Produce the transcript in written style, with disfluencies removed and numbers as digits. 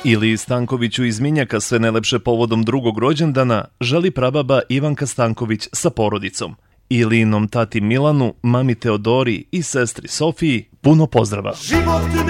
Iliji Stankoviću iz Minjaka sve najlepše povodom drugog rođendana želi prababa Ivanka Stanković sa porodicom. Ilijinom tati Milanu, mami Teodori i sestri Sofiji puno pozdrava.